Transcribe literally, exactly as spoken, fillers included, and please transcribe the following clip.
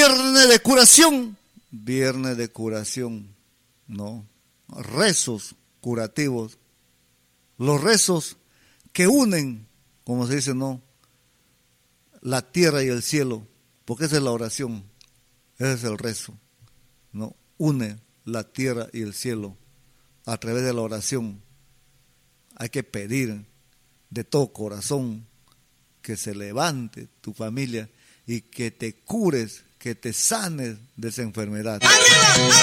viernes de curación, viernes de curación, ¿no? Rezos curativos, los rezos que unen, como se dice, ¿no? La tierra y el cielo, porque esa es la oración, ese es el rezo, ¿no? Une la tierra y el cielo a través de la oración. Hay que pedir de todo corazón que se levante tu familia y que te cures, que te sanes de esa enfermedad. ¡Arriba!